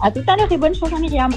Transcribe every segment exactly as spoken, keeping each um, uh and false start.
À tout à l'heure et bonne chance à Myriam.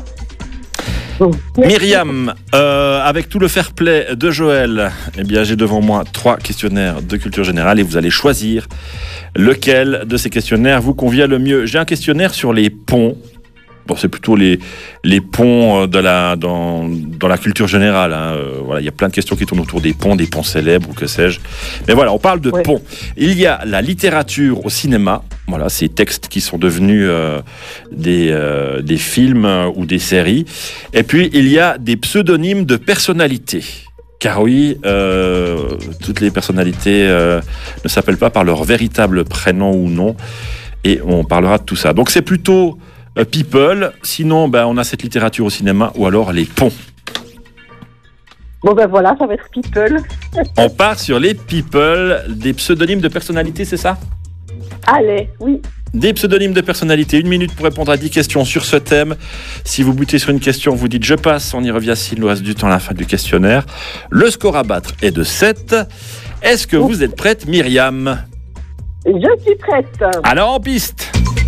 Myriam, euh, avec tout le fair play de Joël, eh bien, j'ai devant moi trois questionnaires de culture générale et vous allez choisir lequel de ces questionnaires vous convient le mieux. J'ai un questionnaire sur les ponts. Bon, c'est plutôt les, les ponts de la, dans, dans la culture générale. Hein. Euh, voilà, il y a plein de questions qui tournent autour des ponts, des ponts célèbres ou que sais-je. Mais voilà, on parle de ouais. ponts. Il y a la littérature au cinéma. Voilà, ces textes qui sont devenus euh, des, euh, des films ou des séries. Et puis, il y a des pseudonymes de personnalités. Car oui, euh, toutes les personnalités euh, ne s'appellent pas par leur véritable prénom ou nom. Et on parlera de tout ça. Donc, c'est plutôt... People, sinon ben, on a cette littérature au cinéma ou alors les ponts. Bon ben voilà, ça va être People. On part sur les People, des pseudonymes de personnalités, c'est ça? Allez, oui. Des pseudonymes de personnalités, une minute pour répondre à dix questions sur ce thème. Si vous butez sur une question, vous dites je passe, on y revient s'il nous reste du temps à la fin du questionnaire. Le score à battre est de sept. Est-ce que vous êtes prête, Myriam? Je suis prête. Alors en piste.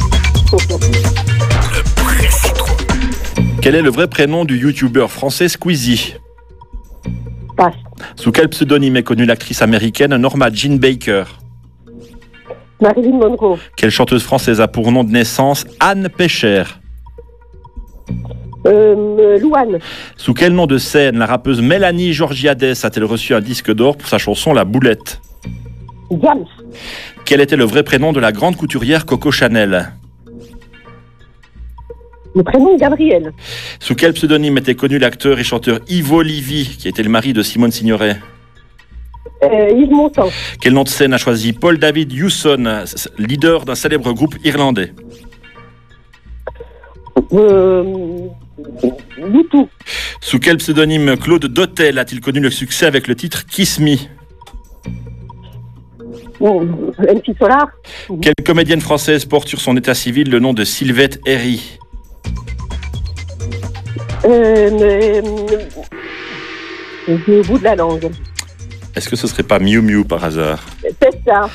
Quel est le vrai prénom du youtubeur français Squeezie? Passe. Sous quel pseudonyme est connue l'actrice américaine Norma Jean Baker? Marilyn Monroe. Quelle chanteuse française a pour nom de naissance Anne Pécher? Euh, Louane. Sous quel nom de scène la rappeuse Mélanie Georgiades a-t-elle reçu un disque d'or pour sa chanson La Boulette? James. Quel était le vrai prénom de la grande couturière Coco Chanel? Le prénom est Gabriel. Sous quel pseudonyme était connu l'acteur et chanteur Ivo Livy, qui était le mari de Simone Signoret? euh, Yves Montand. Quel nom de scène a choisi Paul David Hewson, leader d'un célèbre groupe irlandais? Euh, du tout. Sous quel pseudonyme Claude Dotel a-t-il connu le succès avec le titre Kiss Me? Oh, M C Solar. Quelle comédienne française porte sur son état civil le nom de Sylvette Herry? Euh, mais, j'ai au bout de la langue. Est-ce que ce serait pas Miu Miu par hasard? C'est ça.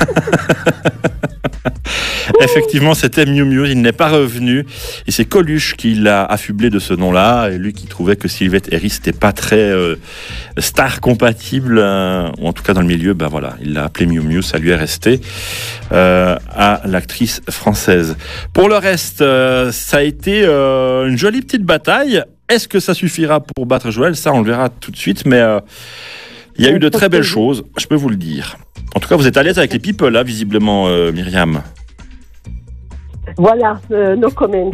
Effectivement, c'était Miu Miu. Il n'est pas revenu. Et c'est Coluche qui l'a affublé de ce nom-là. Et lui qui trouvait que Sylvette Herry, c'était pas très euh, star compatible. Euh, ou en tout cas dans le milieu, ben voilà, il l'a appelé Miu Miu. Ça lui est resté euh, à l'actrice française. Pour le reste, euh, ça a été euh, une jolie petite bataille. Est-ce que ça suffira pour battre Joël? Ça, on le verra tout de suite. Mais euh, il y a eu de très belles choses, je peux vous le dire. En tout cas, vous êtes à l'aise avec les people, là, visiblement, euh, Myriam. Voilà, euh, no comment.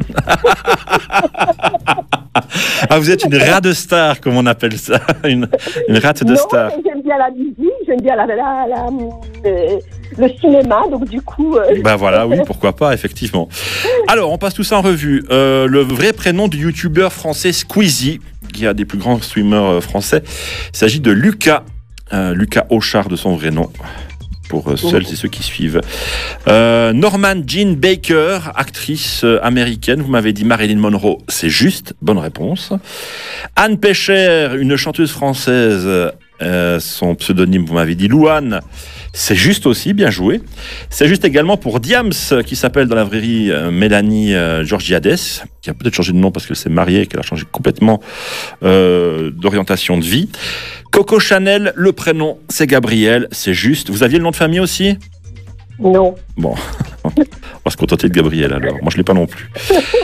Ah, vous êtes une rate de star, comme on appelle ça. Une, une rate de non, star. J'aime bien la musique, j'aime bien la, la, la, euh, le cinéma, donc du coup... Euh... Ben voilà, oui, pourquoi pas, effectivement. Alors, on passe tout ça en revue. Euh, le vrai prénom du youtubeur français Squeezie, qui est un des plus grands streamers français, il s'agit de Lucas. Euh, Lucas Auchard, de son vrai nom. Pour celles et ceux qui suivent. Euh, Norma Jean Baker, actrice américaine. Vous m'avez dit Marilyn Monroe, c'est juste, bonne réponse. Anne Pécher, une chanteuse française. Euh, son pseudonyme, vous m'avez dit Louane. C'est juste aussi, bien joué. C'est juste également pour Diams, qui s'appelle dans la vraie vie euh, Mélanie euh, Georgiades, qui a peut-être changé de nom parce qu'elle s'est mariée et qu'elle a changé complètement euh, d'orientation de vie. Coco Chanel, le prénom, c'est Gabriel, c'est juste. Vous aviez le nom de famille aussi? Non. Bon, on va se contenter de Gabriel alors. Moi, je ne l'ai pas non plus.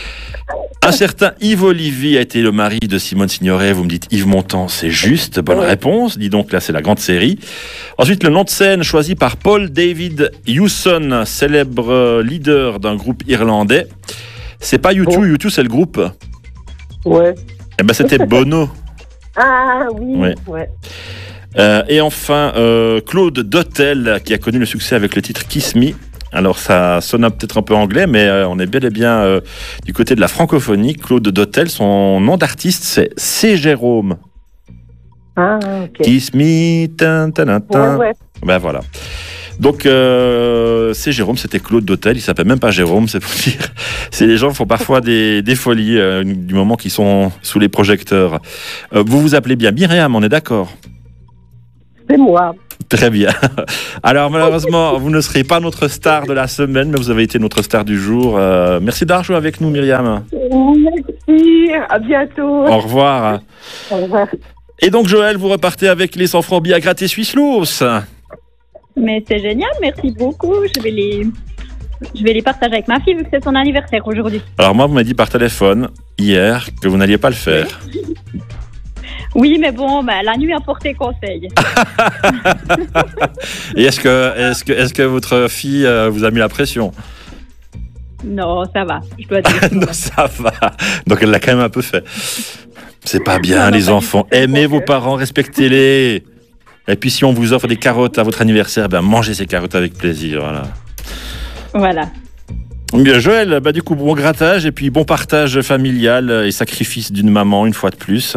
Un certain Yves Olivier a été le mari de Simone Signoret. Vous me dites Yves Montand, c'est juste. Bonne réponse. Dis donc, là, c'est la grande série. Ensuite, le nom de scène choisi par Paul David Hewson, célèbre leader d'un groupe irlandais. C'est pas U deux, bon. U deux, c'est le groupe. Ouais. Eh ben, c'était Bono. Ah oui, ouais. ouais. Euh, et enfin, euh, Claude Dotel, qui a connu le succès avec le titre Kiss Me. Alors, ça sonne peut-être un peu anglais, mais euh, on est bel et bien euh, du côté de la francophonie. Claude Dotel, son nom d'artiste, c'est C. Jérôme. Ah, ok. Kiss Me, tin, tin, tin. Ouais, ouais. Ben voilà. Donc, euh, c'est Jérôme, c'était Claude Dotel. Il s'appelle même pas Jérôme, c'est pour dire. C'est les gens font parfois des, des folies euh, du moment qu'ils sont sous les projecteurs. Euh, vous vous appelez bien Myriam, on est d'accord? C'est moi. Très bien. Alors, malheureusement, vous ne serez pas notre star de la semaine, mais vous avez été notre star du jour. Euh, merci d'avoir joué avec nous, Myriam. Merci, à bientôt. Au revoir. Au revoir. Et donc Joël, vous repartez avec les cent francs billets à gratter Swisslos. Mais c'est génial, merci beaucoup. Je vais les, je vais les partager avec ma fille vu que c'est son anniversaire aujourd'hui. Alors moi, vous m'avez dit par téléphone hier que vous n'alliez pas le faire. Oui, mais bon, bah, la nuit a porté conseil. Et est-ce que, est-ce que, est-ce que votre fille euh, vous a mis la pression? Non, ça va, je dois dire. Non, ça va. Donc elle l'a quand même un peu fait. C'est pas bien, Non, non, les pas enfants. du tout. Aimez vos parents, respectez-les. Et puis si on vous offre des carottes à votre anniversaire, ben mangez ces carottes avec plaisir. Voilà. Voilà. Bien, Joël, bah du coup bon grattage et puis bon partage familial et sacrifice d'une maman une fois de plus.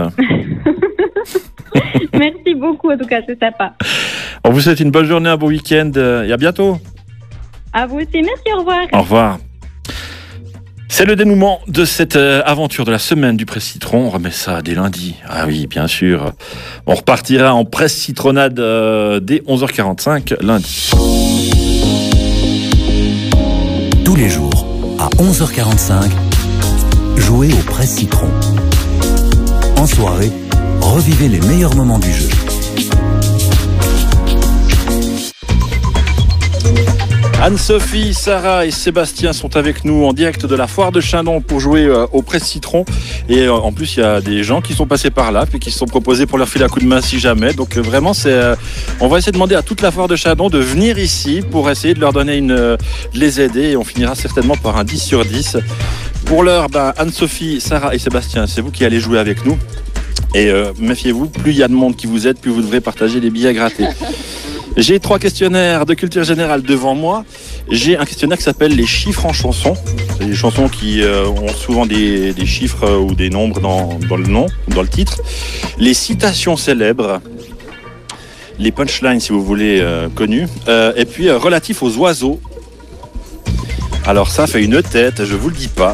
Merci beaucoup, en tout cas, c'est sympa. On vous souhaite une bonne journée, un beau week-end et à bientôt. À vous aussi, merci, au revoir. Au revoir. C'est le dénouement de cette euh, aventure de la semaine du Presse Citron. On remet ça dès lundi. Ah oui, bien sûr. On repartira en presse citronnade euh, dès onze heures quarante-cinq lundi. Tous les jours, à onze heures quarante-cinq, jouez au Presse Citron. En soirée, revivez les meilleurs moments du jeu. Anne-Sophie, Sarah et Sébastien sont avec nous en direct de la foire de Chindon pour jouer euh, au Presse Citron. Et euh, en plus, il y a des gens qui sont passés par là et qui se sont proposés pour leur filer un coup de main si jamais. Donc euh, vraiment, c'est, euh, on va essayer de demander à toute la foire de Chindon de venir ici pour essayer de leur donner une, euh, de les aider. Et on finira certainement par un dix sur dix. Pour l'heure, ben, Anne-Sophie, Sarah et Sébastien, c'est vous qui allez jouer avec nous. Et euh, méfiez-vous, plus il y a de monde qui vous aide, plus vous devrez partager les billets grattés. J'ai trois questionnaires de culture générale devant moi. J'ai un questionnaire qui s'appelle les chiffres en chanson. C'est des chansons qui euh, ont souvent des, des chiffres euh, ou des nombres dans, dans le nom, dans le titre. Les citations célèbres. Les punchlines, si vous voulez, euh, connues. Euh, et puis, euh, relatif aux oiseaux. Alors ça fait une tête, je vous le dis pas.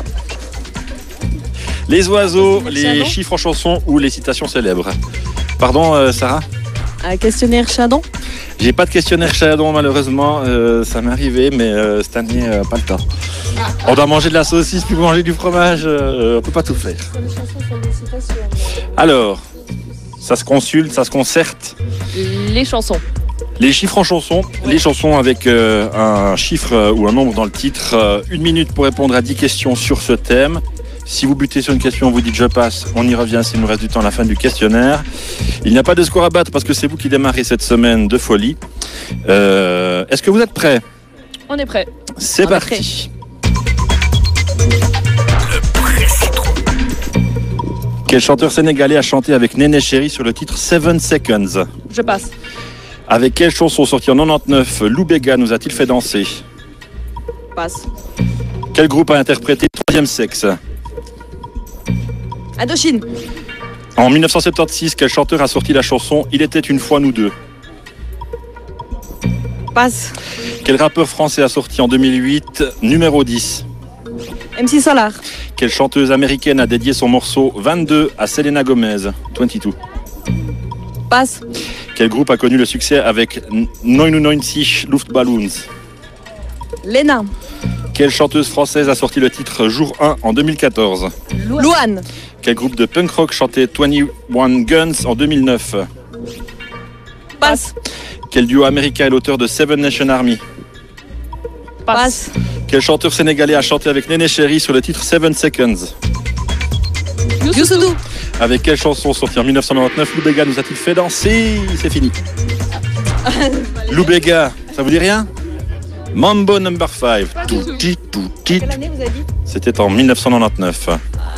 Les oiseaux, les chiffres en chanson ou les citations célèbres. Pardon, euh, Sarah ? Un questionnaire Chindon? J'ai pas de questionnaire Chindon malheureusement, euh, ça m'est arrivé, mais euh, cette année, euh, pas le temps. On doit manger de la saucisse puis manger du fromage, euh, on peut pas tout faire. Alors, ça se consulte, ça se concerte. Les chansons. Les chiffres en chanson, les chansons avec euh, un chiffre euh, ou un nombre dans le titre. Euh, une minute pour répondre à dix questions sur ce thème. Si vous butez sur une question, vous dites je passe, on y revient s'il nous reste du temps à la fin du questionnaire. Il n'y a pas de score à battre parce que c'est vous qui démarrez cette semaine de folie. Euh, est-ce que vous êtes prêts ? On est prêt. C'est On parti. Quel chanteur sénégalais a chanté avec Néné Chéri sur le titre Seven Seconds ? Je passe. Avec quelle chanson sortie en quatre-vingt-dix-neuf Lou Béga nous a-t-il fait danser ? Passe. Quel groupe a interprété Troisième Sexe ? Indochine. En mille neuf cent soixante-seize, quel chanteur a sorti la chanson Il était une fois nous deux ? Passe. Quel rappeur français a sorti en deux mille huit numéro dix ? M C Solar. Quelle chanteuse américaine a dédié son morceau vingt-deux à Selena Gomez ? vingt-deux. Passe. Quel groupe a connu le succès avec neunundneunzig Luftballons ? Léna. Quelle chanteuse française a sorti le titre Jour un en deux mille quatorze ? Louane. Quel groupe de punk rock chantait vingt et un Guns en deux mille neuf ? Passe. Quel duo américain est l'auteur de Seven Nation Army ? Passe. Quel chanteur sénégalais a chanté avec Néné Chéri sur le titre Seven Seconds ? Youssoudou. Avec quelle chanson sortie en mille neuf cent quatre-vingt-dix-neuf Lou Béga nous a-t-il fait danser ? C'est fini. Lou Béga, ça vous dit rien ? Mambo number five. Touti, touti. Quelle année vous avez dit ? C'était en mille neuf cent quatre-vingt-dix-neuf.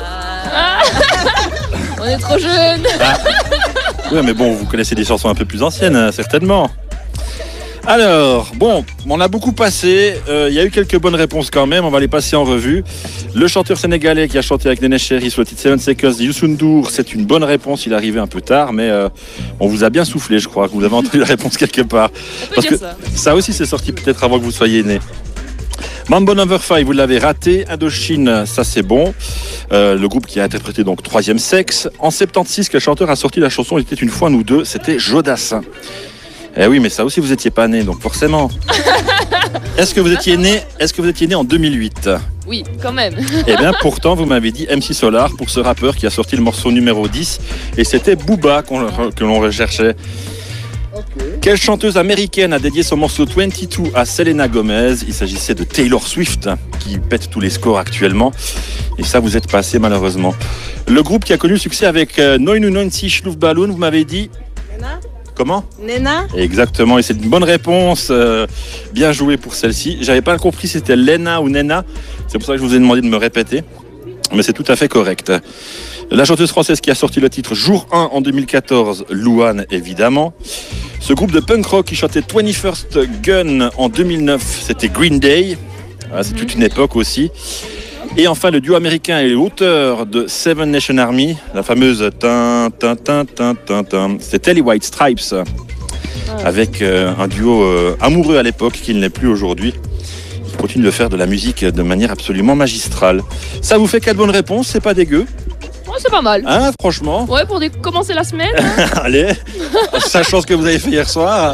On est trop jeunes. Oui, mais bon, vous connaissez des chansons un peu plus anciennes, hein, certainement. Alors, bon, on a beaucoup passé. Il euh, y a eu quelques bonnes réponses quand même. On va les passer en revue. Le chanteur sénégalais qui a chanté avec Néné Chéri sur le titre Seven Seconds, Youssou N'Dour, c'est une bonne réponse. Il est arrivé un peu tard, mais euh, on vous a bien soufflé, je crois, que vous avez entendu la réponse quelque part. Parce que ça. ça aussi, c'est sorti peut-être avant que vous soyez né. Mambo number five, vous l'avez raté. Indochine, ça c'est bon. Euh, le groupe qui a interprété donc Troisième Sexe. En soixante-seize, quel chanteur a sorti la chanson Il était une fois nous deux ? C'était Jodassin. Eh oui, mais ça aussi, vous étiez pas né, donc forcément. Est-ce que vous étiez né, est-ce que vous étiez né en deux mille huit? Oui, quand même. Eh bien, pourtant, vous m'avez dit M C Solar pour ce rappeur qui a sorti le morceau numéro dix. Et c'était Booba qu'on, que l'on recherchait. Okay. Quelle chanteuse américaine a dédié son morceau vingt-deux à Selena Gomez? Il s'agissait de Taylor Swift, qui pète tous les scores actuellement. Et ça, vous êtes passé malheureusement. Le groupe qui a connu le succès avec neunundneunzig Luftballon, vous m'avez dit Nena. Comment? Nena. Exactement, et c'est une bonne réponse. Euh, bien joué pour celle-ci. J'avais pas compris si c'était Lena ou Nena. C'est pour ça que je vous ai demandé de me répéter. Mais c'est tout à fait correct. La chanteuse française qui a sorti le titre Jour un en deux mille quatorze, Louane évidemment. Ce groupe de punk rock qui chantait twenty-first Gun en deux mille neuf, c'était Green Day. Ah, c'est toute une époque aussi. Et enfin le duo américain et l'auteur de Seven Nation Army, la fameuse tin tin tin tin tin tin, c'était les White Stripes. Avec euh, un duo euh, amoureux à l'époque qui ne l'est plus aujourd'hui. Ils continuent de faire de la musique de manière absolument magistrale. Ça vous fait quatre bonnes réponses, c'est pas dégueu. Ouais, c'est pas mal. Hein, franchement. Ouais, pour dé- commencer la semaine. Hein. Allez, sachant ce que vous avez fait hier soir.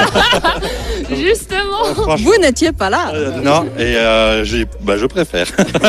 Justement. Euh, vous n'étiez pas là. Euh, non, et euh, j'ai, bah, je préfère.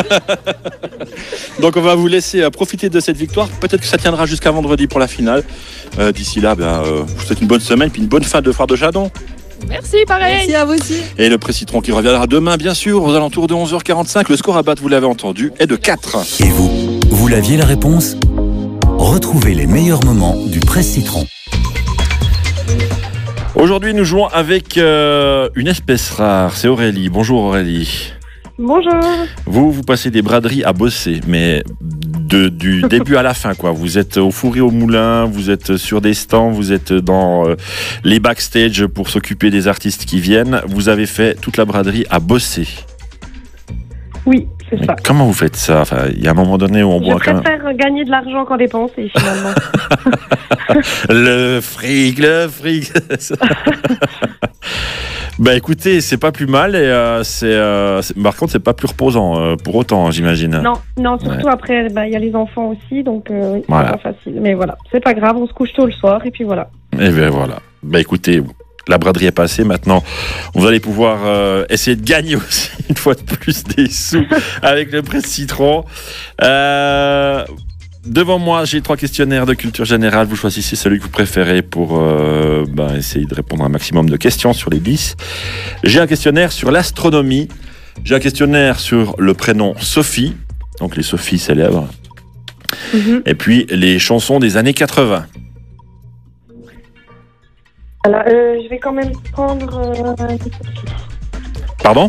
Donc on va vous laisser euh, profiter de cette victoire. Peut-être que ça tiendra jusqu'à vendredi pour la finale. Euh, d'ici là, ben, euh, je vous souhaite une bonne semaine puis une bonne fin de foire de Chadon. Merci, pareil. Merci à vous aussi. Et le Presse Citron qui reviendra demain, bien sûr, aux alentours de onze heures quarante-cinq. Le score à battre, vous l'avez entendu, est de quatre. Et vous, vous l'aviez la réponse? Retrouvez les meilleurs moments du Presse Citron. Aujourd'hui, nous jouons avec euh, une espèce rare. C'est Aurélie. Bonjour Aurélie. Bonjour. Vous, vous passez des braderies à bosser, mais de, du début à la fin, quoi. Vous êtes au four et au moulin, vous êtes sur des stands, vous êtes dans euh, les backstage pour s'occuper des artistes qui viennent. Vous avez fait toute la braderie à bosser. Oui, c'est Mais ça. comment vous faites ça? Enfin, il y a un moment donné où on Je boit quand même... préfère gagner de l'argent qu'en dépenser, finalement. Le fric, le fric. Bah écoutez, c'est pas plus mal et euh, c'est, euh, c'est par contre c'est pas plus reposant euh, pour autant, j'imagine. Non, non, surtout Ouais. après, bah, il y a les enfants aussi, donc euh, oui, Voilà. c'est pas facile. Mais voilà, c'est pas grave, on se couche tôt le soir et puis voilà. Et bien voilà. Bah écoutez, la braderie est passée. Maintenant, vous allez pouvoir euh, essayer de gagner aussi une fois de plus des sous avec le Presse Citron. Euh, devant moi, j'ai trois questionnaires de culture générale. Vous choisissez celui que vous préférez pour euh, bah, essayer de répondre à un maximum de questions sur les dix. J'ai un questionnaire sur l'astronomie. J'ai un questionnaire sur le prénom Sophie, donc les Sophies célèbres. Mm-hmm. Et puis les chansons des années quatre-vingts. Alors, euh, je vais quand même prendre euh, les Sophies. Pardon ?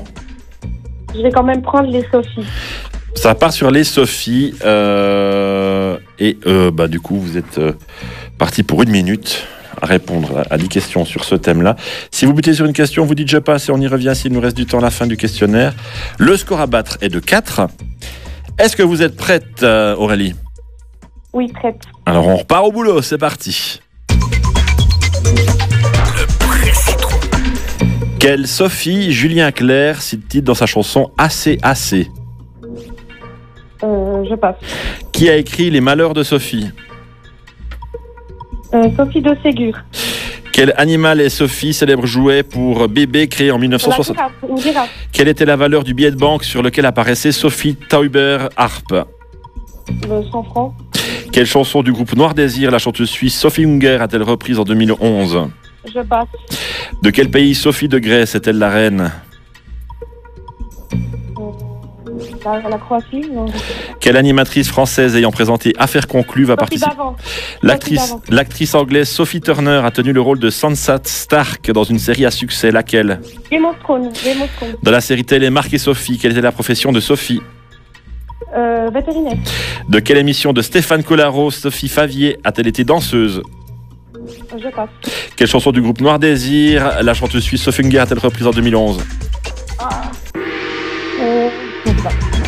Je vais quand même prendre les Sophies. Ça part sur les Sophies. Euh, et euh, bah, du coup, vous êtes euh, parti pour une minute à répondre à dix questions sur ce thème-là. Si vous butez sur une question, vous dites je passe et on y revient s'il nous reste du temps à la fin du questionnaire. Le score à battre est de quatre. Est-ce que vous êtes prête, euh, Aurélie ? Oui, prête. Alors on repart au boulot, c'est parti. Quelle Sophie Julien Clerc cite-t-il dans sa chanson Assez Assez ? Euh, je passe. Qui a écrit Les Malheurs de Sophie ? Euh, Sophie de Ségur. Quel animal est Sophie, célèbre jouet pour bébé créé en mille neuf cent La soixante ? girafe, une girafe. Quelle était la valeur du billet de banque sur lequel apparaissait Sophie Tauber Harp ? Le cent francs. Quelle chanson du groupe Noir Désir la chanteuse suisse Sophie Unger a-t-elle reprise en deux mille onze ? Je passe. De quel pays Sophie de Grèce est-elle la reine ? La, la Croatie, non. Quelle animatrice française ayant présenté Affaires conclues va Sophie participer ? d'avant. L'actrice, d'avant. l'actrice anglaise Sophie Turner a tenu le rôle de Sansa Stark dans une série à succès, laquelle ? Game of Thrones. Game of Thrones. Dans la série télé Marc et Sophie, quelle était la profession de Sophie ? Euh, vétérinaire. De quelle émission de Stéphane Collaro Sophie Favier a-t-elle été danseuse ? Je passe. Quelle chanson du groupe Noir Désir la chanteuse suisse Sophie Unger a-t-elle reprise en deux mille onze ? Euh, je sais pas.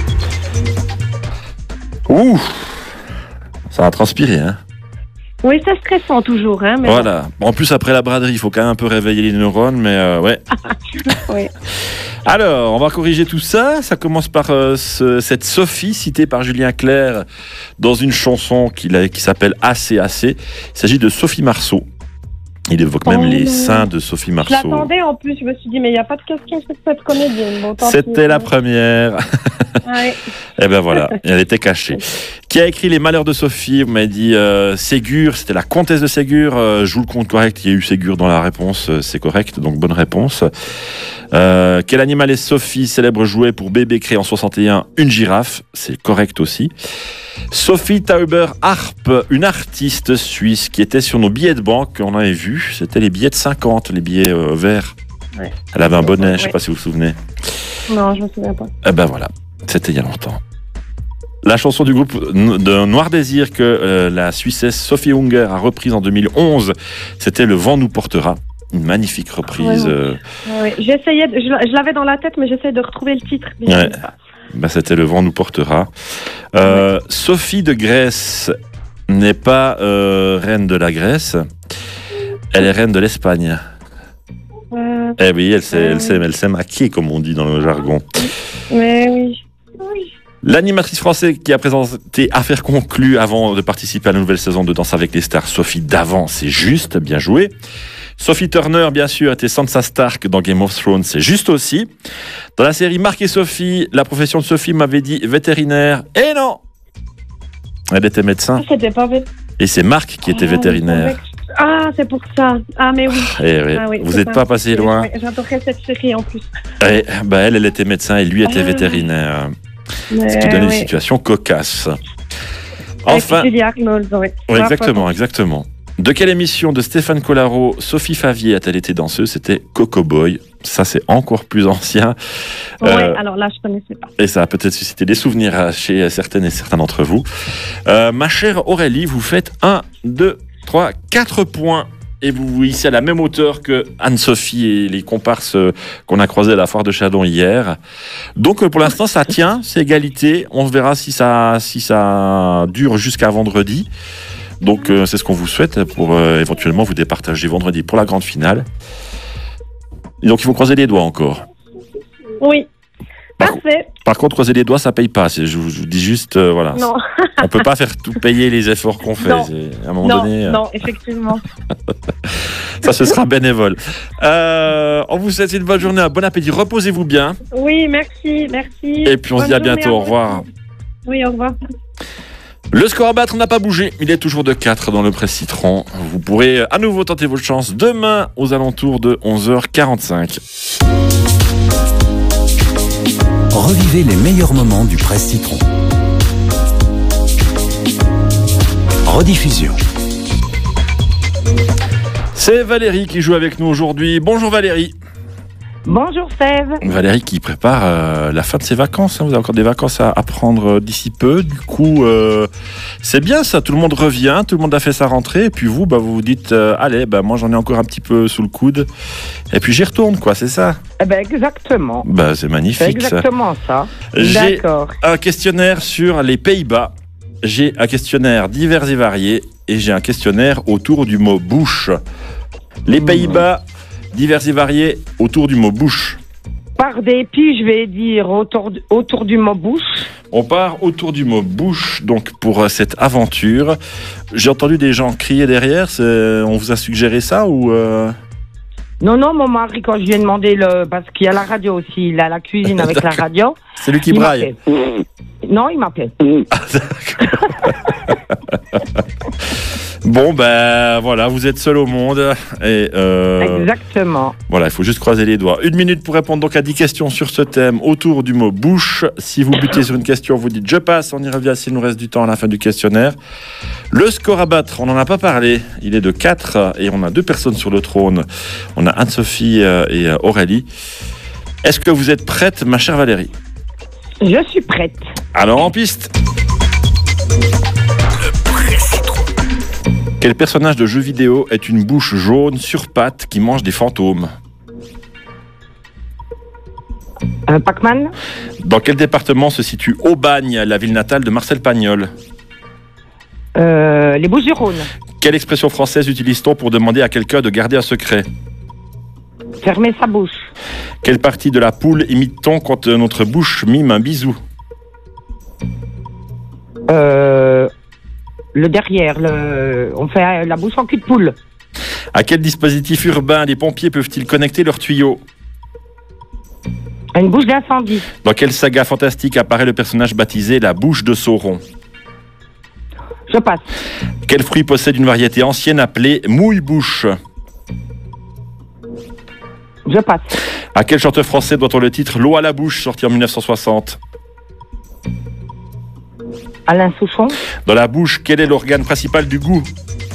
Ouh, ça a transpiré, hein. Oui, c'est stressant toujours, hein. Mais Voilà. Bon, en plus, après la braderie, il faut quand même un peu réveiller les neurones, mais euh, ouais. Oui. Alors, on va corriger tout ça. Ça commence par euh, ce- cette Sophie, citée par Julien Clerc dans une chanson qu'il a- qui s'appelle Assez Assez. Il s'agit de Sophie Marceau. Il évoque même Oh les non. seins de Sophie Je Marceau. l'attendais en plus, je me suis dit, mais il n'y a pas de question sur cette comédienne. Bon, tant C'était pis. la première. Ouais. Eh ben voilà, elle était cachée. Qui a écrit Les Malheurs de Sophie? Vous m'avez dit euh, Ségur, c'était la comtesse de Ségur. Euh, je vous le compte correct, il y a eu Ségur dans la réponse, euh, c'est correct, donc bonne réponse. Euh, quel animal est Sophie? Célèbre jouet pour bébé créé en soixante et un, une girafe, c'est correct aussi. Sophie Tauber-Harp, une artiste suisse qui était sur nos billets de banque, on avait vu, c'était les billets de cinquante, les billets euh, verts. Ouais. Elle avait un bonnet, je ne sais Ouais. pas si vous vous souvenez. Non, je me souviens pas. Eh ben voilà, c'était il y a longtemps. La chanson du groupe de Noir Désir que euh, la Suissesse Sophie Unger a reprise en deux mille onze, c'était Le vent nous portera. Une magnifique reprise. Ouais, euh, Ouais, ouais. J'essayais, de- je, l'a- je l'avais dans la tête, mais j'essayais de retrouver le titre. mais Ouais. j'arrive pas. bah, c'était Le vent nous portera. Euh, Sophie de Grèce n'est pas euh, reine de la Grèce, elle est reine de l'Espagne. Euh, Eh oui, elle s'est, Ouais. elle s'est, elle s'est maquée, comme on dit dans le jargon. mais oui. L'animatrice française qui a présenté Affaire conclue avant de participer à la nouvelle saison de Danse avec les stars, Sophie Davant, c'est juste, bien joué. Sophie Turner, bien sûr, était Sansa Stark dans Game of Thrones, c'est juste aussi. Dans la série Marc et Sophie, la profession de Sophie m'avait dit vétérinaire. Et non, elle était médecin. Ah, c'était pas bête. Et c'est Marc qui était Ah, vétérinaire. Ah, c'est pour ça. Ah, mais oui. Eh oui, Ah oui, vous c'est n'êtes ça. pas passé loin. Oui, j'adorais cette série en plus. Eh, bah, elle, elle était médecin et lui était Ah. vétérinaire. Mais, Ce qui donnait une ouais. situation cocasse. Avec Enfin, Julie Arnold, ouais. oui, Ah, exactement, exactement. De quelle émission de Stéphane Collaro Sophie Favier a-t-elle été danseuse? C'était Coco Boy. Ça, c'est encore plus ancien. Ouais, Euh, alors là, je connaissais pas. Et ça a peut-être suscité des souvenirs chez certaines et certains d'entre vous. Euh, ma chère Aurélie, vous faites un, deux, trois, quatre points. Et vous vous hissez à la même hauteur que Anne-Sophie et les comparses euh, qu'on a croisés à la foire de Châdon hier. Donc euh, pour l'instant, ça tient, c'est égalité. On verra si ça, si ça dure jusqu'à vendredi. Donc euh, c'est ce qu'on vous souhaite pour euh, éventuellement vous départager vendredi pour la grande finale. Et donc il faut croiser les doigts encore. Oui. Par, Parfait. par contre, croiser les doigts, ça paye pas. C'est- Je, vous je vous dis juste, euh, voilà. Non, On peut pas faire tout payer les efforts qu'on fait. Non. C'est- À un moment non, donné, euh, non, effectivement. ça ce sera bénévole. Euh, on vous souhaite une bonne journée, un bon appétit. Reposez-vous bien. Oui, merci, merci. Et puis on se Bonne dit à journée bientôt. vous Au revoir. aussi. Oui, au revoir. Le score à battre n'a pas bougé. Il est toujours de quatre dans le Presse Citron. Vous pourrez à nouveau tenter votre chance demain aux alentours de onze heures quarante-cinq. Revivez les meilleurs moments du Presse Citron. Rediffusion. C'est Valérie qui joue avec nous aujourd'hui. Bonjour Valérie. Bonjour, Sève. Valérie qui prépare euh, la fin de ses vacances. Hein. Vous avez encore des vacances à, à prendre euh, d'ici peu. Du coup, euh, c'est bien ça. Tout le monde revient, tout le monde a fait sa rentrée. Et puis vous, bah, vous vous dites, euh, allez, bah, moi j'en ai encore un petit peu sous le coude. Et puis j'y retourne, quoi, c'est ça? Eh ben exactement. Bah, c'est C'est magnifique ça. exactement ça. J'ai D'accord. un questionnaire sur les Pays-Bas. J'ai un questionnaire divers et variés. Et j'ai un questionnaire autour du mot bouche. Les Pays-Bas, divers et variés, autour du mot bouche. Par dépit, je vais dire autour, autour du mot bouche. On part autour du mot bouche, donc pour euh, cette aventure. J'ai entendu des gens crier derrière. c'est- On vous a suggéré ça ou euh... Non, non, mon mari, quand je lui ai demandé, le, parce qu'il y a la radio aussi, il a la cuisine avec la radio. c'est lui qui il braille? m'appelait. Non, il m'appelait. Bon, ben voilà, vous êtes seul au monde. Et euh, Exactement. voilà, il faut juste croiser les doigts. Une minute pour répondre donc à dix questions sur ce thème autour du mot bouche. Si vous butez sur une question, vous dites je passe. On y revient s'il nous reste du temps à la fin du questionnaire. Le score à battre, on n'en a pas parlé. Il est de quatre et on a deux personnes sur le trône. On a Anne-Sophie euh, et euh, Aurélie. Est-ce que vous êtes prête, ma chère Valérie? Je suis prête. Alors en piste. Quel personnage de jeu vidéo est une bouche jaune sur pattes qui mange des fantômes? Un Pac-Man. Dans quel département se situe Aubagne, la ville natale de Marcel Pagnol? Euh, les Bouches-du-Rhône. Quelle expression française utilise-t-on pour demander à quelqu'un de garder un secret? Fermer sa bouche. Quelle partie de la poule imite-t-on quand notre bouche mime un bisou? Euh, le derrière. Le, on fait la bouche en cul de poule. À quel dispositif urbain les pompiers peuvent-ils connecter leurs tuyaux? Une bouche d'incendie. Dans quelle saga fantastique apparaît le personnage baptisé la bouche de Sauron? Je passe. Quel fruit possède une variété ancienne appelée mouille-bouche? Je passe. À quel chanteur français doit-on le titre L'eau à la bouche, sorti en mille neuf cent soixante? Alain Souchon. Dans la bouche, quel est l'organe principal du goût?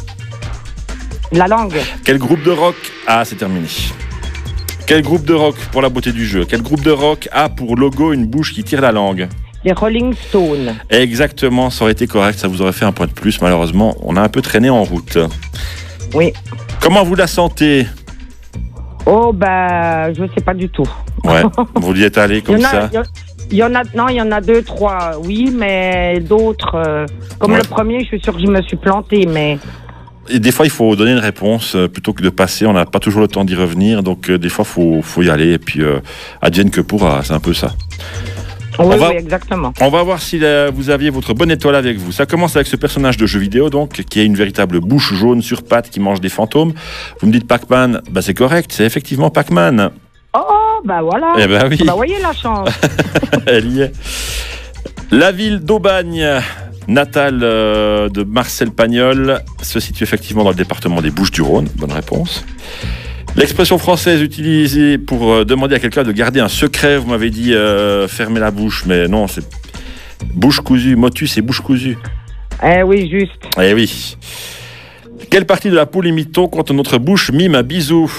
La langue. Quel groupe de rock... Ah, c'est terminé. Quel groupe de rock, pour la beauté du jeu, quel groupe de rock a pour logo une bouche qui tire la langue? Les Rolling Stones. Exactement, ça aurait été correct, ça vous aurait fait un point de plus. Malheureusement, on a un peu traîné en route. Oui. Comment vous la sentez? Oh, bah, je sais pas du tout. Ouais, vous y êtes allé comme il y en a, ça. Il y en a, non, il y en a deux, trois, oui, mais d'autres, euh, comme Ouais. le premier, je suis sûre que je me suis plantée, mais... Et des fois, il faut donner une réponse euh, plutôt que de passer. On n'a pas toujours le temps d'y revenir. Donc, euh, des fois, il faut, faut y aller. Et puis, euh, advienne que pourra. C'est un peu ça. Oui, va- oui, exactement. On va voir si euh, vous aviez votre bonne étoile avec vous. Ça commence avec ce personnage de jeu vidéo, donc, qui a une véritable bouche jaune sur pattes qui mange des fantômes. Vous me dites Pac-Man. Bah, c'est correct. C'est effectivement Pac-Man. Oh, bah voilà. Eh ben oui. Bah, voyez la chance. Elle y est. La ville d'Aubagne, natale euh, de Marcel Pagnol, se situe effectivement dans le département des Bouches-du-Rhône. Bonne réponse. L'expression française utilisée pour euh, demander à quelqu'un de garder un secret, vous m'avez dit euh, fermer la bouche, mais non, c'est bouche cousue. Motus, c'est bouche cousue. Eh oui, juste. Eh oui. Quelle partie de la poule imite-t-on quand notre bouche mime un bisou?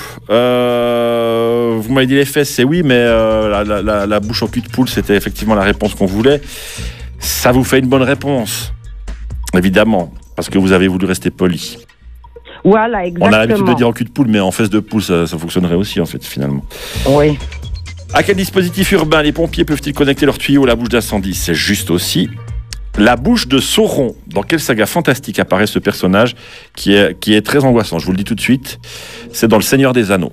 euh, Vous m'avez dit les fesses, c'est oui, mais euh, la, la, la, la bouche au cul de poule, c'était effectivement la réponse qu'on voulait. Ça vous fait une bonne réponse, évidemment, parce que vous avez voulu rester poli. Voilà, exactement. On a l'habitude de dire en cul de poule, mais en fesses de poule, ça, ça fonctionnerait aussi, en fait, finalement. Oui. À quel dispositif urbain les pompiers peuvent-ils connecter leur tuyau à la bouche d'incendie? C'est juste aussi. La bouche de Sauron. Dans quelle saga fantastique apparaît ce personnage qui est, qui est très angoissant? Je vous le dis tout de suite. C'est dans Le Seigneur des Anneaux.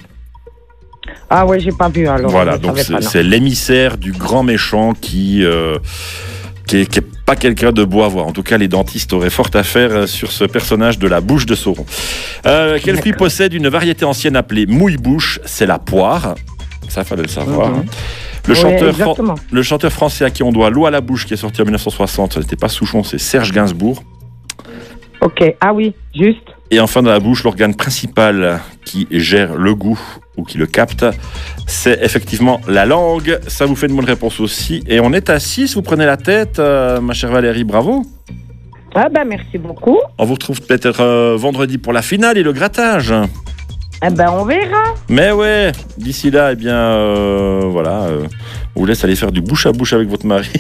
Ah ouais, j'ai pas vu alors. Voilà, je donc savais c'est, pas, non. c'est l'émissaire du grand méchant qui, euh, qui, est, qui est pas quelqu'un de beau à voir. En tout cas, les dentistes auraient fort à faire sur ce personnage de la bouche de Sauron. Euh, quel fruit possède une variété ancienne appelée mouille-bouche? C'est la poire. Ça, fallait le savoir. Mhm. Le, Oui, chanteur, exactement. fran- le chanteur français à qui on doit L'eau à la bouche, qui est sorti en mille neuf cent soixante, ce n'était pas Souchon, c'est Serge Gainsbourg. Ok, ah oui, juste. Et enfin, dans la bouche, l'organe principal qui gère le goût ou qui le capte, c'est effectivement la langue. Ça vous fait une bonne réponse aussi. Et on est à six, vous prenez la tête, euh, ma chère Valérie, bravo. Ah ben merci beaucoup. On vous retrouve peut-être euh, vendredi pour la finale et le grattage. Eh ben on verra. Mais ouais, d'ici là, eh bien, euh, voilà, euh, on vous laisse aller faire du bouche à bouche avec votre mari.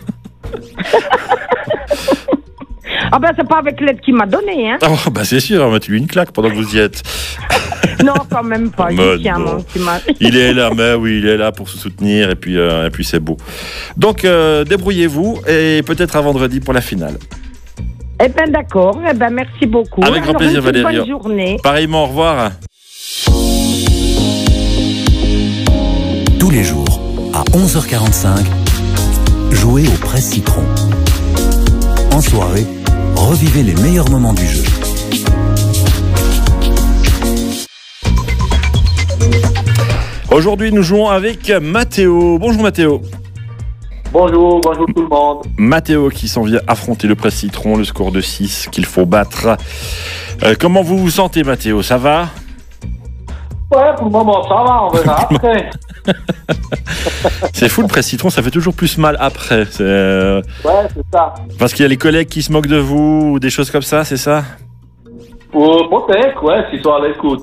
Ah ben c'est pas avec l'aide qu'il m'a donné, hein. Oh, bah c'est sûr, mettez-lui une claque pendant que vous y êtes. Non, quand même pas. Mais Il tient, non. mon petit mari. Il est là, mais oui, il est là pour se soutenir et puis, euh, et puis c'est beau. Donc, euh, débrouillez-vous et peut-être à vendredi pour la finale. Eh ben d'accord. Eh ben merci beaucoup. Avec grand Alors, plaisir, une toute Valérie. Bonne journée. Pareillement, au revoir. Tous les jours, à onze heures quarante-cinq, jouez au Presse Citron. En soirée, revivez les meilleurs moments du jeu. Aujourd'hui, nous jouons avec Mathéo. Bonjour Mathéo. Bonjour, bonjour tout le monde. Mathéo qui s'en vient affronter le Presse Citron, le score de six qu'il faut battre. Euh, comment vous vous sentez, Mathéo? Ça va? Ouais, pour le moment, ça va, on verra après. C'est fou, le Presse Citron, ça fait toujours plus mal après. C'est, euh, Ouais, c'est ça. parce qu'il y a les collègues qui se moquent de vous ou des choses comme ça, c'est ça? Ou peut-être, ouais, s'ils sont à l'écoute.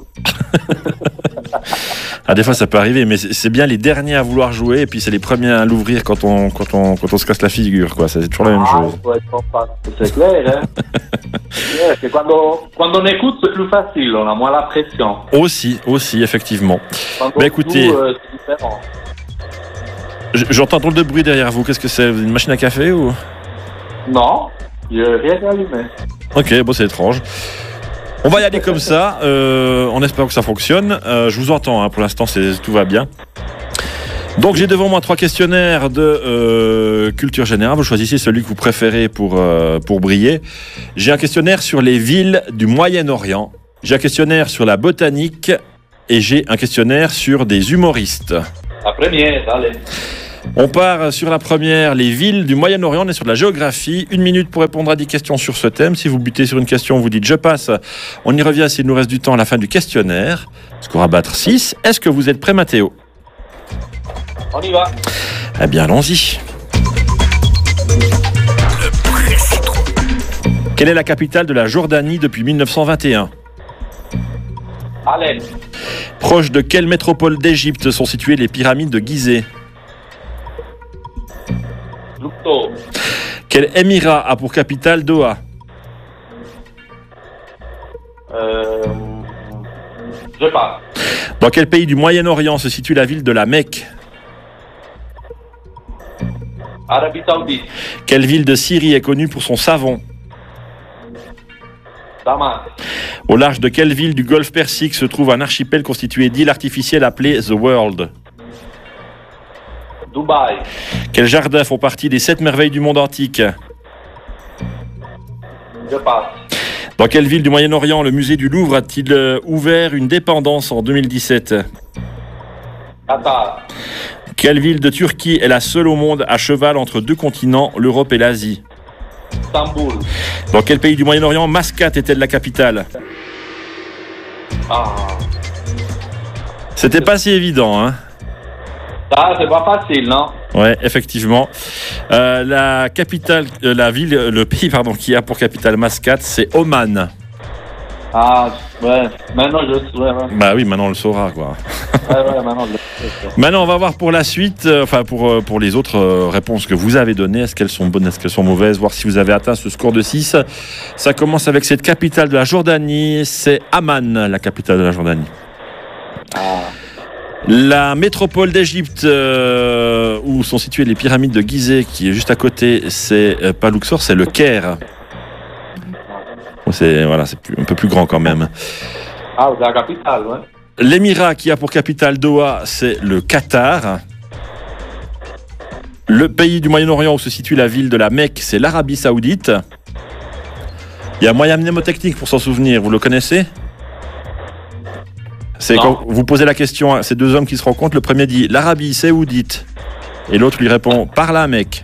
Ah, des fois, ça peut arriver, mais c'est c'est bien les derniers à vouloir jouer, et puis c'est les premiers à l'ouvrir quand on, quand on, quand on se casse la figure, quoi. Ça, c'est toujours la même Ah, chose. il faut être sympa. C'est clair, hein. C'est clair, c'est quand on, quand on écoute, c'est plus facile, on a moins la pression. Aussi, aussi, effectivement. Quand on Bah, écoutez- joue, euh, c'est différent. J- J'entends trop de bruit derrière vous. Qu'est-ce que c'est? Une machine à café ou? Non, j'ai rien allumé. Ok, bon, c'est étrange. On va y aller comme ça. Euh, on espère que ça fonctionne. Euh, je vous entends, hein, pour l'instant, c'est, tout va bien. Donc, j'ai devant moi trois questionnaires de euh, culture générale. Vous choisissez celui que vous préférez pour, euh, pour briller. J'ai un questionnaire sur les villes du Moyen-Orient. J'ai un questionnaire sur la botanique et j'ai un questionnaire sur des humoristes. La première, allez. On part sur la première, les villes du Moyen-Orient. On est sur de la géographie. Une minute pour répondre à dix questions sur ce thème. Si vous butez sur une question, vous dites je passe. On y revient s'il nous reste du temps à la fin du questionnaire. Score à battre six. Est-ce que vous êtes prêt, Mathéo? On y va. Eh bien, allons-y. Quelle est la capitale de la Jordanie depuis mille neuf cent vingt et un? Allez. Proche de quelle métropole d'Égypte sont situées les pyramides de Gizeh? Luxor. Quel émirat a pour capitale Doha? Euh, je passe. Dans quel pays du Moyen-Orient se situe la ville de la Mecque? Arabie Saoudite. Quelle ville de Syrie est connue pour son savon? Damas. Au large de quelle ville du golfe Persique se trouve un archipel constitué d'îles artificielles appelées The World? Dubaï. Quels jardins font partie des sept merveilles du monde antique? Je passe. Dans quelle ville du Moyen-Orient le musée du Louvre a-t-il euh, ouvert une dépendance en deux mille dix-sept? Qatar. Quelle ville de Turquie est la seule au monde à cheval entre deux continents, l'Europe et l'Asie? Istanbul. Dans quel pays du Moyen-Orient Mascate est-elle la capitale? Ah. C'était pas si évident, hein? Ça, c'est pas facile, non? Ouais, effectivement. Euh, la capitale, euh, la ville, euh, le pays, pardon, qui a pour capitale Mascate, c'est Oman. Ah, ouais. Maintenant, je le sais. Ouais, ouais. Bah oui, maintenant on le saura, quoi. Ouais, ouais, maintenant, je le sais. Maintenant, on va voir pour la suite, euh, enfin pour, euh, pour les autres euh, réponses que vous avez données. Est-ce qu'elles sont bonnes, est-ce qu'elles sont mauvaises? Voir si vous avez atteint ce score de six. Ça commence avec cette capitale de la Jordanie. C'est Amman, la capitale de la Jordanie. Ah. La métropole d'Égypte, euh, où sont situées les pyramides de Gizeh, qui est juste à côté, c'est euh, pas Luxor, c'est le Caire. Bon, c'est voilà, c'est plus, un peu plus grand quand même. Ah, c'est la capitale, ouais. L'émirat qui a pour capitale Doha, c'est le Qatar. Le pays du Moyen-Orient où se situe la ville de la Mecque, c'est l'Arabie Saoudite. Il y a un moyen mnémotechnique pour s'en souvenir, vous le connaissez? C'est Non. quand vous posez la question à ces deux hommes qui se rencontrent, le premier dit l'Arabie Saoudite et l'autre lui répond par là, mec.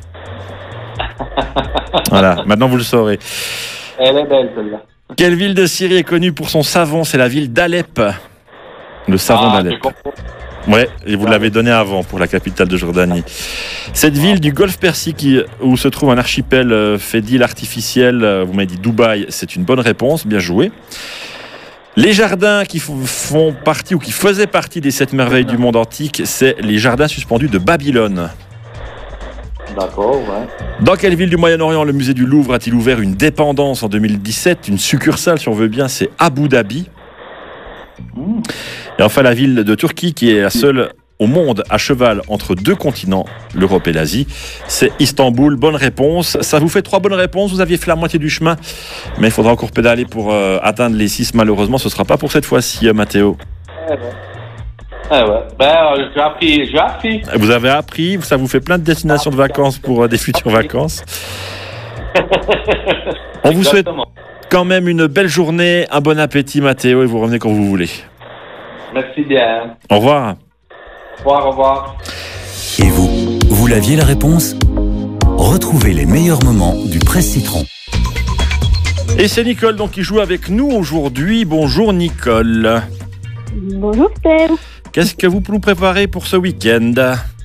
Voilà, maintenant vous le saurez. Elle est belle, celle-là. Quelle ville de Syrie est connue pour son savon? C'est la ville d'Alep. Le savon Ah, d'Alep. c'est con- Ouais, et vous l'avez donné avant pour la capitale de Jordanie. Cette ville du golfe Persique où se trouve un archipel euh, fait d'îles artificielles, euh, vous m'avez dit Dubaï, c'est une bonne réponse, bien joué. Les jardins qui f- font partie ou qui faisaient partie des sept merveilles du monde antique, c'est les jardins suspendus de Babylone. D'accord, ouais. Dans quelle ville du Moyen-Orient le musée du Louvre a-t-il ouvert une dépendance en deux mille dix-sept? Une succursale, si on veut bien, c'est Abu Dhabi. Mmh. Et enfin, la ville de Turquie, qui est la seule au monde à cheval entre deux continents, l'Europe et l'Asie, c'est Istanbul. Bonne réponse. Ça vous fait trois bonnes réponses. Vous aviez fait la moitié du chemin, mais il faudra encore pédaler pour euh, atteindre les six. Malheureusement, ce ne sera pas pour cette fois-ci, euh, Mathéo. Ouais, ouais. Ouais, ouais. Ben, euh, j'ai appris, j'ai appris. Vous avez appris, ça vous fait plein de destinations de vacances pour euh, des futures vacances. On vous souhaite Exactement. quand même une belle journée, un bon appétit, Mathéo, et vous revenez quand vous voulez. Merci bien. Au revoir. Au revoir, au revoir. Et vous, vous l'aviez la réponse? Retrouvez les meilleurs moments du Presse Citron. Et c'est Nicole donc qui joue avec nous aujourd'hui. Bonjour Nicole. Bonjour Steph. Qu'est-ce que vous nous préparez pour ce week-end?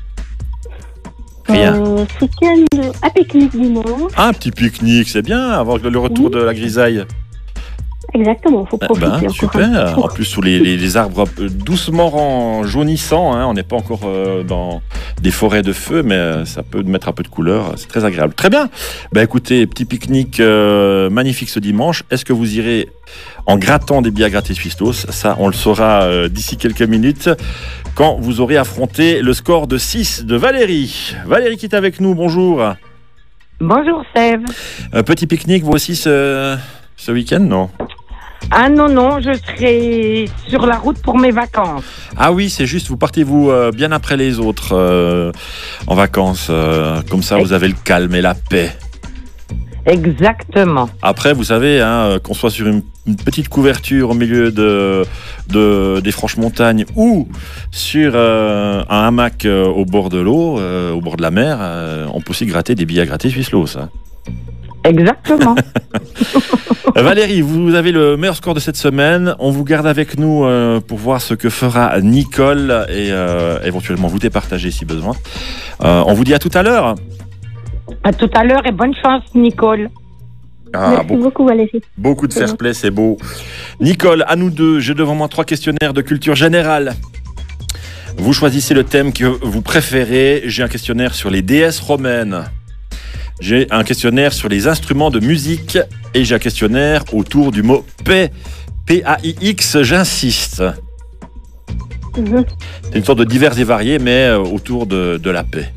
Rien. Euh, ce week-end, à pique-nique dimanche. Un petit pique-nique, c'est bien, avant le retour Oui. de la grisaille. Exactement, faut Eh profiter. ben, encore un super. peu. En plus, sous les, les- les arbres euh, doucement en jaunissant, hein, on n'est pas encore euh, dans des forêts de feu, mais euh, ça peut mettre un peu de couleur. C'est très agréable. Très bien. Ben, écoutez, petit pique-nique euh, magnifique ce dimanche. Est-ce que vous irez en grattant des bières grattées Suistos? Ça, on le saura euh, d'ici quelques minutes, quand vous aurez affronté le score de six de Valérie. Valérie qui est avec nous, bonjour. Bonjour Sève. Un petit pique-nique, vous aussi, ce, ce week-end, non? Ah non, non, je serai sur la route pour mes vacances. Ah oui, c'est juste, vous partez-vous euh, bien après les autres euh, en vacances. euh, comme ça, vous avez le calme et la paix. Exactement. Après, vous savez, hein, qu'on soit sur une, une petite couverture au milieu de, de, des franches montagnes ou sur euh, un hamac euh, au bord de l'eau, euh, au bord de la mer, euh, on peut aussi gratter des billets à gratter Swisslos. Hein. Exactement. Valérie, vous avez le meilleur score de cette semaine. On vous garde avec nous euh, pour voir ce que fera Nicole et euh, éventuellement vous départager si besoin. Euh, on vous dit à tout à l'heure. À tout à l'heure et bonne chance, Nicole. Ah, Merci beaucoup, beaucoup, Valérie. beaucoup de fair play, c'est beau. Nicole, à nous deux, j'ai devant moi trois questionnaires de culture générale. Vous choisissez le thème que vous préférez. J'ai un questionnaire sur les déesses romaines. J'ai un questionnaire sur les instruments de musique et j'ai un questionnaire autour du mot paix. P A I X, j'insiste. Mhm. C'est une sorte de divers et variés, mais autour de, de la paix.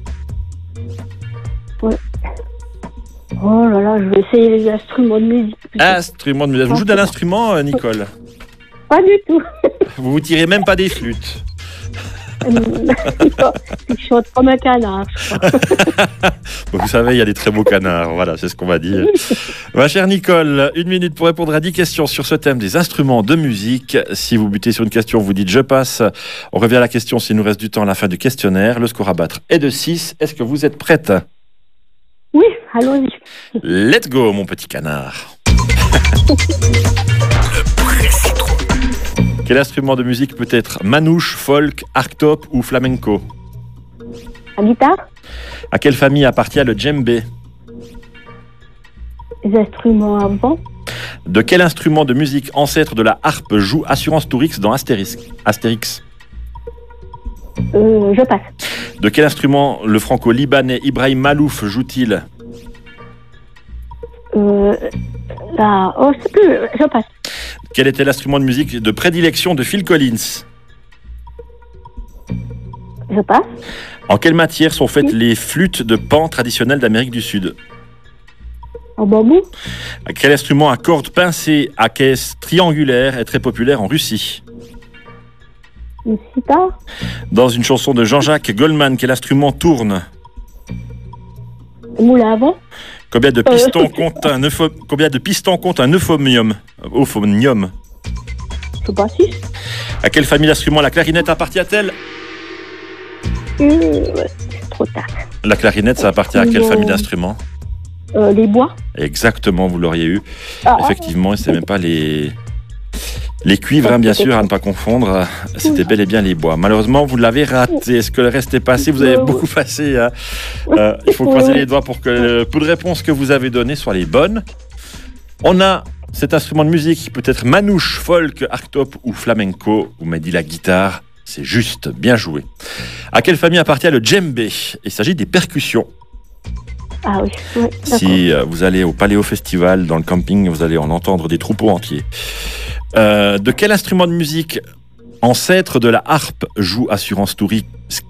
Oh là là, je vais essayer les instruments de musique. Instrument de musique. Vous jouez d'un instrument, Nicole? Pas du tout. Vous vous tirez même pas des flûtes? Je chante comme un canard, je crois. Vous savez, il y a des très beaux canards. Voilà, c'est ce qu'on va dire. Ma chère Nicole, une minute pour répondre à dix questions sur ce thème des instruments de musique. Si vous butez sur une question, vous dites « je passe ». On revient à la question s'il nous reste du temps à la fin du questionnaire. Le score à battre est de six. Est-ce que vous êtes prête? Oui, allons-y. Let's go, mon petit canard. Quel instrument de musique peut être manouche, folk, arctop ou flamenco? La guitare, À quelle famille appartient le djembé? les instruments à vent, De quel instrument de musique ancêtre de la harpe joue Assurance Tourix dans Astérix? Astérix. euh, je passe. De quel instrument le franco-libanais Ibrahim Malouf joue-t-il? Euh, la... Oh, je sais plus, je passe. Quel était l'instrument de musique de prédilection de Phil Collins? Je passe. En quelle matière sont faites les flûtes de pan traditionnelles d'Amérique du Sud? En bambou, Quel instrument à cordes pincées à caisse triangulaire est très populaire en Russie? une sitar, Dans une chanson de Jean-Jacques Goldman, quel instrument tourne? le moulin à vent, Combien de pistons compte un eupho- Combien de pistons compte un euphonium? Euphonium. je passe six. À quelle famille d'instruments la clarinette appartient-elle? Euh, ouais, c'est trop tard. La clarinette, ça appartient à quelle Euh, famille d'instruments? Euh, les bois. Exactement, vous l'auriez eu. Ah, Effectivement, et c'est même pas les les cuivres, hein, bien sûr, à ne pas confondre. C'était bel et bien les bois. Malheureusement, vous l'avez raté. Est-ce que le reste est passé? Vous avez beaucoup passé. Hein. Euh, il faut croiser les doigts pour que le peu de réponses que vous avez données soient les bonnes. On a cet instrument de musique qui peut être manouche, folk, arctop ou flamenco. Vous m'avez dit la guitare. C'est juste, bien joué. À quelle famille appartient le djembé? Il s'agit des percussions. Ah oui, ouais, d'accord. Si euh, vous allez au Paléo Festival, dans le camping, vous allez en entendre des troupeaux entiers. Euh, de quel instrument de musique ancêtre de la harpe joue Assurance Tourix?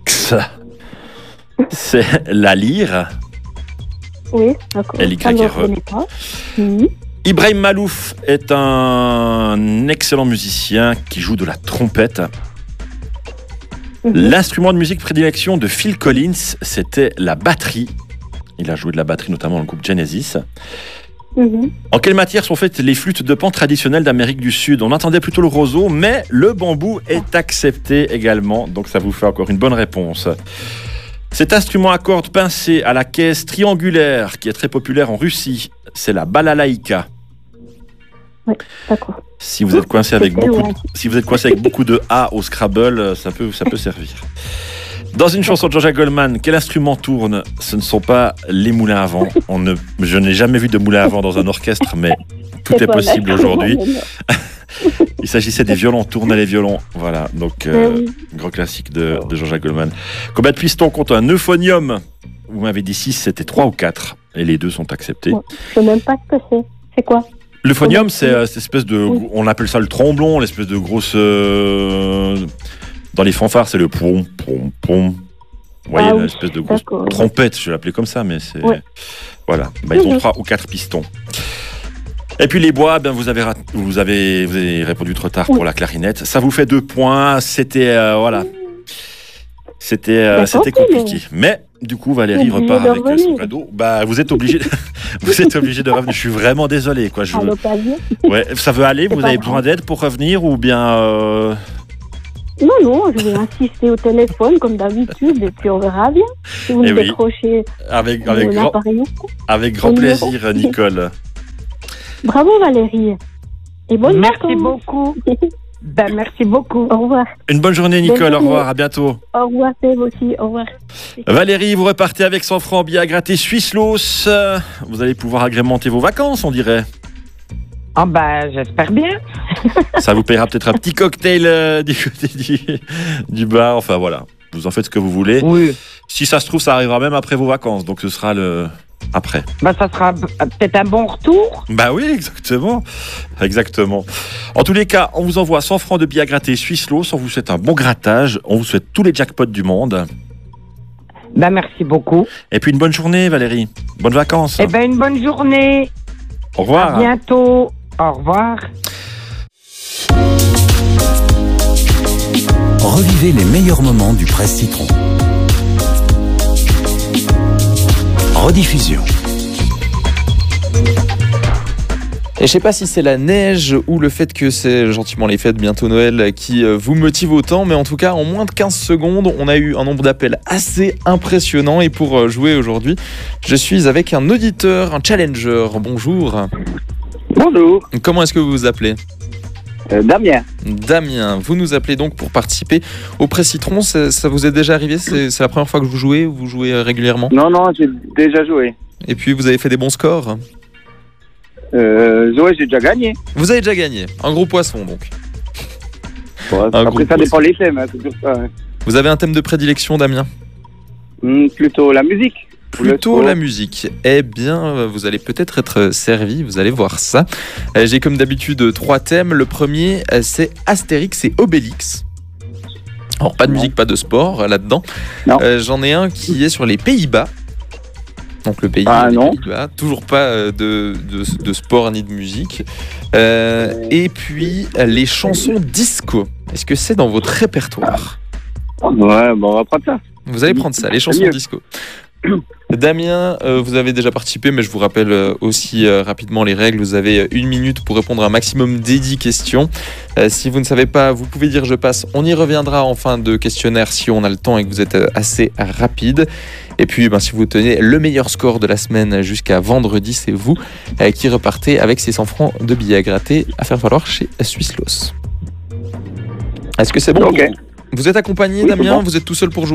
C'est la lyre. Oui, d'accord. L Y Ça, je ne R E. connais pas. Mhm. Ibrahim Malouf est un excellent musicien qui joue de la trompette. Mhm. L'instrument de musique prédilection de Phil Collins, c'était la batterie. Il a joué de la batterie notamment dans le groupe Genesis. Mhm. En quelle matière sont faites les flûtes de pan traditionnelles d'Amérique du Sud? On entendait plutôt le roseau, mais le bambou est accepté également. Donc ça vous fait encore une bonne réponse. Cet instrument à cordes pincées à la caisse triangulaire qui est très populaire en Russie, c'est la balalaïka. Oui, d'accord. Si vous êtes coincé avec C'était beaucoup, loin. de, si vous êtes coincé avec beaucoup de A au Scrabble, ça peut, ça peut servir. Dans une chanson de Jean-Jacques Goldman, quel instrument tourne? Ce ne sont pas les moulins à vent. On ne, je n'ai jamais vu de moulin à vent dans un orchestre, mais tout C'est est pas possible d'accord. aujourd'hui. Il s'agissait des violons, tourner les violons. Voilà, donc euh, grand classique de, de Jean-Jacques Goldman. Combien de pistons compte un euphonium? Vous m'avez dit six, c'était trois ou quatre. Et les deux sont acceptés. Ouais. Je ne sais même pas ce que c'est. C'est quoi? L'euphonium, c'est euh, cette espèce de... Oui. On appelle ça le tromblon, l'espèce de grosse... euh, dans les fanfares, c'est le pom, pom, pom. Vous voyez, Ah oui, l'espèce de grosse d'accord. trompette, je vais l'appeler comme ça, mais c'est... Ouais. Voilà, bah, ils ont Mhm. trois ou quatre pistons. Et puis les bois, ben, vous, avez rat- vous, avez, vous avez répondu trop tard Oui. pour la clarinette. Ça vous fait deux points, c'était... euh, voilà. C'était euh, D'accord, c'était compliqué. Mais Du coup, Valérie Obligé repart de avec euh, son revenir. cadeau. Bah, vous êtes obligé, de... vous êtes obligé de revenir. Je suis vraiment désolé, quoi. Je... À l'occasion. Ouais, ça veut aller. C'est Vous pas avez grave. besoin d'aide pour revenir ou bien euh, Non, non, je vais insister au téléphone comme d'habitude et puis on verra bien. Si vous Eh me oui. décrochez avec avec mon grand appareil. avec grand Au numéro. plaisir, Nicole. Bravo Valérie. Et bonne Merci vacances. beaucoup. Ben, merci beaucoup. Au revoir. Une bonne journée, Bonne Nicole. Au journée. revoir. À bientôt. Au revoir, Seb aussi. Au revoir. Valérie, vous repartez avec cent francs billets à gratter Swisslos. Euh, Vous allez pouvoir agrémenter vos vacances, on dirait. Ah ben, j'espère bien. Ça vous paiera peut-être un petit cocktail euh, du côté du, du bar. Enfin voilà, vous en faites ce que vous voulez. Oui. Si ça se trouve, ça arrivera même après vos vacances. Donc ce sera le après. Ben, ça sera peut-être un bon retour. Bah oui, exactement. Exactement. En tous les cas, on vous envoie cent francs de billets à gratter Swisslos. On vous souhaite un bon grattage. On vous souhaite tous les jackpots du monde. Ben, merci beaucoup. Et puis une bonne journée, Valérie. Bonnes vacances. Eh ben, une bonne journée. Au revoir. À bientôt. Au revoir. Revivez les meilleurs moments du Presse Citron. Rediffusion. Et je sais pas si c'est la neige ou le fait que c'est gentiment les fêtes, bientôt Noël, qui euh, vous motive autant, mais en tout cas, en moins de quinze secondes, on a eu un nombre d'appels assez impressionnant. Et pour euh, jouer aujourd'hui, je suis avec un auditeur, un challenger. Bonjour. Bonjour, Comment est-ce que vous vous appelez ? euh, Damien. Damien. Vous nous appelez donc pour participer au Presse Citron. Ça, ça vous est déjà arrivé ? C'est c'est la première fois que vous jouez ou vous jouez euh, régulièrement ? Non, non, j'ai déjà joué. Et puis, vous avez fait des bons scores ? Euh, ouais, j'ai déjà gagné. Vous avez déjà gagné. Un gros poisson, donc. Bon, Un après, gros ça dépend les thèmes, hein, c'est toujours ça. hein. Vous avez un thème de prédilection, Damien ? Hmm, plutôt la musique. Ou le Plutôt sport. la musique. Eh bien, vous allez peut-être être servi, vous allez voir ça. Euh, J'ai comme d'habitude trois thèmes. Le premier, euh, c'est Astérix et Obélix. Alors, pas de Non. musique, pas de sport euh, là-dedans. Non. Euh, J'en ai un qui est sur les Pays-Bas. Donc le pays Ah, des non. Pays-Bas. Toujours pas euh, de, de, de sport ni de musique. Euh, et puis, euh, les chansons disco. Est-ce que c'est dans votre répertoire ? Ouais, bon, on va prendre ça. Vous allez prendre ça, les chansons mieux. disco. Damien, euh, vous avez déjà participé, mais je vous rappelle euh, aussi euh, rapidement les règles. Vous avez une minute pour répondre à un maximum des dix questions. Euh, si vous ne savez pas, vous pouvez dire je passe. On y reviendra en fin de questionnaire si on a le temps et que vous êtes euh, assez rapide. Et puis, ben, si vous tenez le meilleur score de la semaine jusqu'à vendredi, c'est vous euh, qui repartez avec ces cent francs de billets à gratter à faire valoir chez Swisslos. Est-ce que c'est bon Ok. pour vous ? Vous êtes accompagné, Oui, c'est Damien ? bon. Vous êtes tout seul pour jouer ?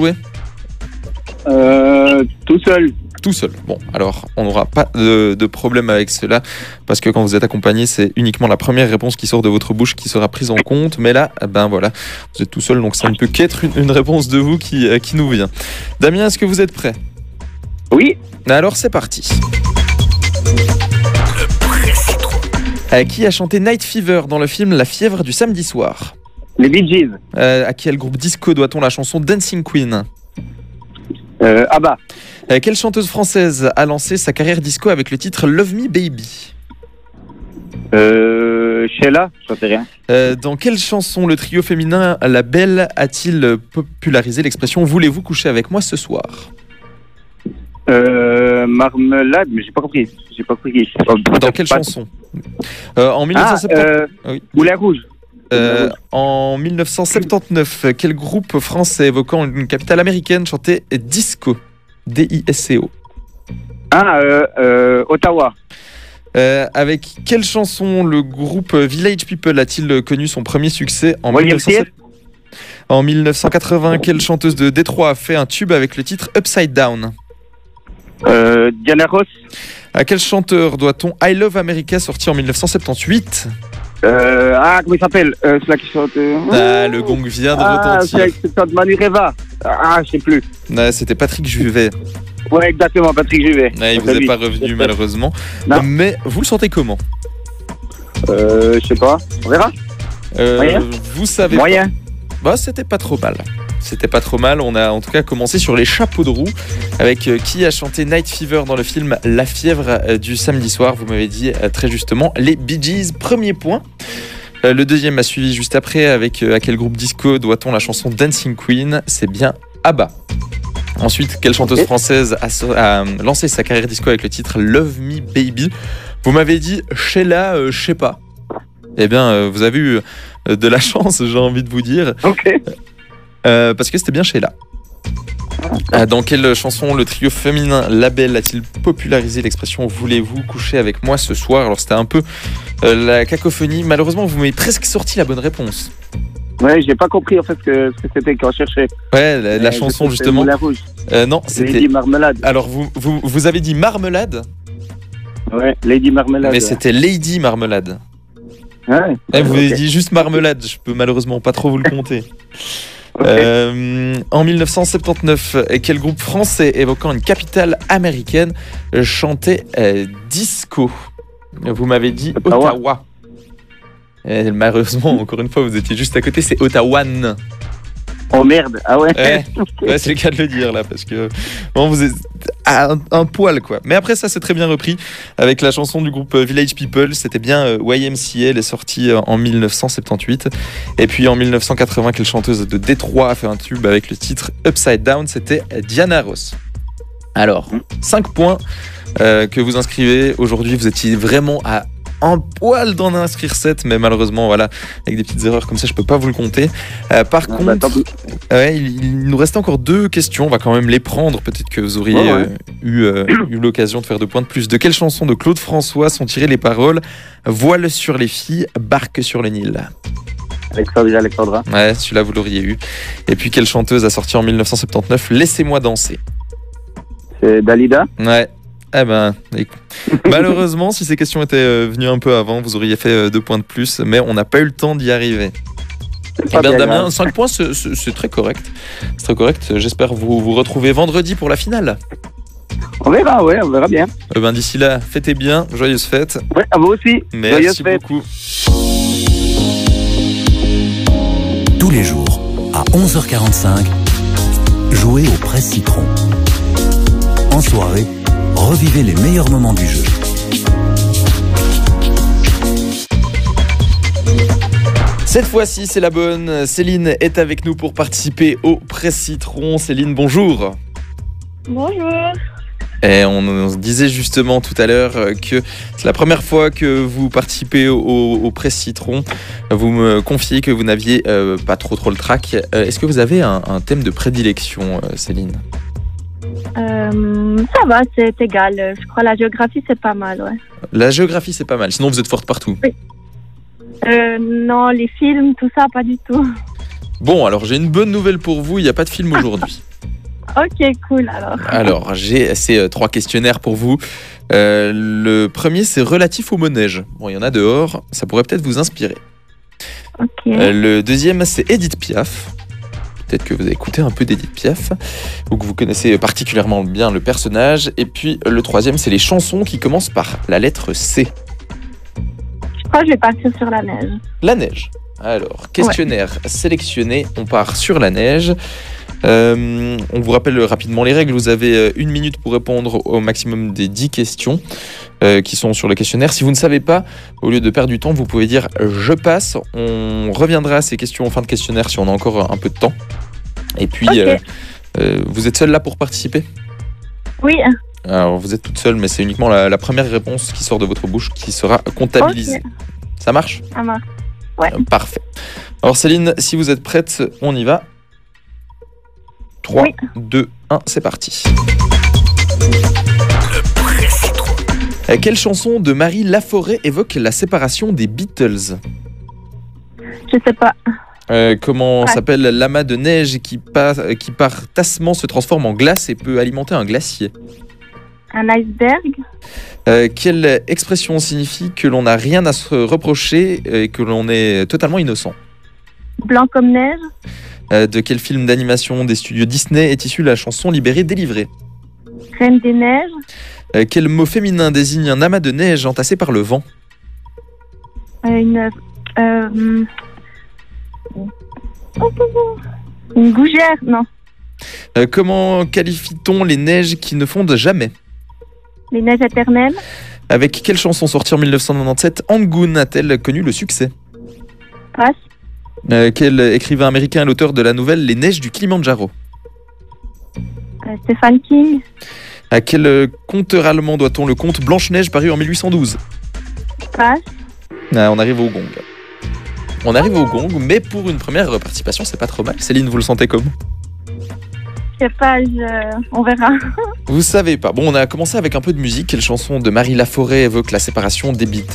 Euh, tout seul. Tout seul. Bon, alors on n'aura pas de, de problème avec cela parce que quand vous êtes accompagné, c'est uniquement la première réponse qui sort de votre bouche qui sera prise en compte. Mais là, ben voilà, vous êtes tout seul, donc ça ne peut qu'être une, une réponse de vous qui, euh, qui nous vient. Damien, est-ce que vous êtes prêt ? Oui. Alors c'est parti. Euh, qui a chanté Night Fever dans le film La fièvre du samedi soir ? Les Bee Gees. Euh, à quel groupe disco doit-on la chanson Dancing Queen ? Euh, Abba. Euh, quelle chanteuse française a lancé sa carrière disco avec le titre Love Me Baby ? Euh, Sheila. Je sais rien. Euh, dans quelle chanson le trio féminin La Belle a-t-il popularisé l'expression « Voulez-vous coucher avec moi ce soir » ? Euh, Marmelade, mais j'ai pas compris. J'ai pas compris. Dans quelle Pas- chanson ? euh, En Ah, mille neuf cent soixante-dix euh, Oui. Moulin Rouge. Euh, en mille neuf cent soixante-dix-neuf, quel groupe français évoquant une capitale américaine chantait Disco ? D I S C O. Ah, euh, euh, Ottawa. Euh, avec quelle chanson le groupe Village People a-t-il connu son premier succès en William mille neuf cent soixante-dix En mille neuf cent quatre-vingts, quelle chanteuse de Détroit a fait un tube avec le titre Upside Down ? Euh, Diana Ross. À quel chanteur doit-on I Love America sorti en mille neuf cent soixante-dix-huit ? Euh, ah, comment il s'appelle euh, Celui qui chante. euh, Ah, le gong vient de Ah, retentir. celui qui chante Manu Reva. Ah, je sais plus. Ah, c'était Patrick Juvet. Ouais, exactement, Patrick Juvet. Ah, il vous C'est est lui. pas revenu malheureusement. Non. Mais vous le sentez comment ? Euh, je sais pas. On verra. Euh, Moyen. Vous savez Moyen. pas. Bah, c'était pas trop mal. C'était pas trop mal. On a en tout cas commencé sur les chapeaux de roue avec euh, qui a chanté Night Fever dans le film La fièvre euh, du samedi soir. Vous m'avez dit euh, très justement les Bee Gees. Premier point. Euh, le deuxième a suivi juste après avec euh, à quel groupe disco doit-on la chanson Dancing Queen ? C'est bien Abba. Ensuite, quelle chanteuse Ok. française a, so- a lancé sa carrière disco avec le titre Love Me Baby? Vous m'avez dit Sheila, euh, je sais pas. Eh bien, euh, vous avez eu euh, de la chance, j'ai envie de vous dire, Ok. euh, parce que c'était bien Sheila. Euh, Dans quelle chanson le trio féminin Label a-t-il popularisé l'expression voulez-vous coucher avec moi ce soir? Alors c'était un peu euh, la cacophonie. Malheureusement, vous m'avez presque sorti la bonne réponse. Ouais, j'ai pas compris en fait ce que, ce que c'était qu'on cherchait. Ouais, la, la Euh, chanson je sais que c'est justement. Moulin Rouge. Euh, non, Lady c'était. Marmelade. Alors vous, vous, vous avez dit Marmelade, Ouais, Lady Marmelade. mais ouais. c'était Lady Marmelade. Ouais. Eh, vous avez Ok. dit juste Marmelade, je peux malheureusement pas trop vous le compter. Ok. Euh, en mille neuf cent soixante-dix-neuf, quel groupe français évoquant une capitale américaine euh, chantait euh, disco? Vous m'avez dit Ottawa. Ottawa. Et malheureusement, encore une fois, vous étiez juste à côté, c'est Ottawan. Oh merde. Ah ouais. Ouais. Ouais, c'est le cas de le dire là, parce que bon, vous êtes à un, un poil quoi. Mais après ça, c'est très bien repris avec la chanson du groupe Village People. C'était bien euh, Y M C A, elle est sortie euh, en mille neuf cent soixante-dix-huit. Et puis en mille neuf cent quatre-vingts, quelle chanteuse de Détroit a fait un tube avec le titre Upside Down? C'était Diana Ross. Alors, cinq points euh, que vous inscrivez. Aujourd'hui, vous étiez vraiment à un poil d'en inscrire sept, mais malheureusement, voilà, avec des petites erreurs comme ça, je peux pas vous le compter. Euh, par Ah, contre, bah, tant pis. ouais, il, il nous reste encore deux questions. On va quand même les prendre. Peut-être que vous auriez Ouais, ouais. euh, eu, euh, eu l'occasion de faire deux points de plus. De quelle chanson de Claude François sont tirées les paroles Voile sur les filles, barque sur le Nil? Alexandra, Alexandra. Ouais, celui-là, vous l'auriez eu. Et puis, quelle chanteuse a sorti en mille neuf cent soixante-dix-neuf Laissez-moi danser? C'est Dalida. Ouais. Eh ben, écoute. Malheureusement, si ces questions étaient euh, venues un peu avant, vous auriez fait euh, deux points de plus, mais on n'a pas eu le temps d'y arriver. C'est Eh pas bien, bien Damien, grave. cinq points, c'est- c'est c'est très correct. C'est très correct. J'espère vous vous retrouver vendredi pour la finale. On verra, ouais, on verra bien. Eh ben, d'ici là, fêtez bien, joyeuses fêtes. Ouais, à vous aussi. Merci Joyeuses fêtes. beaucoup. Tous les jours, à onze heures quarante-cinq, jouez au Presse Citron. En soirée, revivez les meilleurs moments du jeu. Cette fois-ci, c'est la bonne. Céline est avec nous pour participer au Presse Citron. Céline, bonjour. Bonjour. Et on, on se disait justement tout à l'heure euh, que c'est la première fois que vous participez au, au Presse Citron. Vous me confiez que vous n'aviez euh, pas trop trop le trac. Euh, Est-ce que vous avez un, un thème de prédilection, euh, Céline? Euh, ça va, c'est égal. Je crois la géographie, c'est pas mal, ouais. La géographie, c'est pas mal. Sinon, vous êtes forte partout. Euh, non, les films, tout ça, pas du tout. Bon, alors j'ai une bonne nouvelle pour vous. Il n'y a pas de film aujourd'hui. Ok, cool, alors. Alors, j'ai ces euh, trois questionnaires pour vous. Euh, le premier, c'est relatif au mots-neige. Bon, il y en a dehors. Ça pourrait peut-être vous inspirer. Ok. Euh, le deuxième, c'est Edith Piaf. Peut-être que vous avez écouté un peu d'Edith Piaf, ou que vous connaissez particulièrement bien le personnage. Et puis le troisième, c'est les chansons qui commencent par la lettre C. Je crois que je vais partir sur la neige. La neige. Alors, questionnaire sélectionné, on part sur la neige. Euh, on vous rappelle rapidement les règles. Vous avez euh, une minute pour répondre au maximum des dix questions euh, qui sont sur le questionnaire. Si vous ne savez pas, au lieu de perdre du temps, vous pouvez dire « je passe ». On reviendra à ces questions en fin de questionnaire si on a encore un peu de temps. Et puis, Ok. euh, euh, vous êtes seul là pour participer? Oui, Alors, vous êtes toute seule, mais c'est uniquement la, la première réponse qui sort de votre bouche qui sera comptabilisée. Ok. Ça marche? ça marche. Ouais. Euh, Parfait. Alors Céline, si vous êtes prête, on y va. trois, Oui. deux, un, c'est parti. Euh, Quelle chanson de Marie Laforêt évoque la séparation des Beatles? Je sais pas. Euh, comment Ouais. s'appelle l'amas de neige qui, par, euh, qui par tassement se transforme en glace et peut alimenter un glacier? Un iceberg. Euh, quelle expression signifie que l'on n'a rien à se reprocher et que l'on est totalement innocent? Blanc comme neige. Euh, de quel film d'animation des studios Disney est issue la chanson Libérée, délivrée? Reine des neiges. Euh, quel mot féminin désigne un amas de neige entassé par le vent? Euh, une. Euh, une gougère. Non. Euh, comment qualifie-t-on les neiges qui ne fondent jamais? Les neiges éternelles. Avec quelle chanson sortie en mille neuf cent quatre-vingt-dix-sept Angoon a-t-elle connu le succès? Passe. Euh, quel écrivain américain est l'auteur de la nouvelle Les neiges du Kilimandjaro? Euh, Stephen King. À quel euh, conteur allemand doit-on le conte Blanche-Neige paru en mille huit cent douze? Passe. Ah, on arrive au gong. On arrive au gong, mais pour une première participation, c'est pas trop mal. Céline, vous le sentez comment? Je sais pas, je... on verra. Vous savez pas. Bon, on a commencé avec un peu de musique. Quelle chanson de Marie Laforêt évoque la séparation des Beatles?